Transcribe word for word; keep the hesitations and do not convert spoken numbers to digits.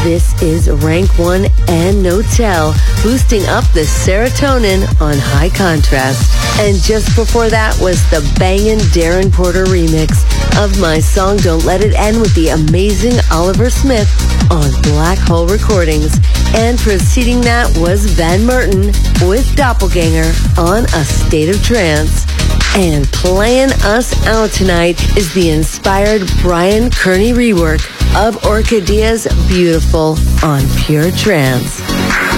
This is Rank One and No Tell, boosting up the serotonin on High Contrast. And just before that was the bangin' Darren Porter remix of my song Don't Let It End with the amazing Oliver Smith on Black Hole Recordings. And preceding that was Van Merten with Doppelganger on A State of Trance. And playing us out tonight is the inspired Brian Kearney rework of Orchidea's Beautiful on Pure Trance.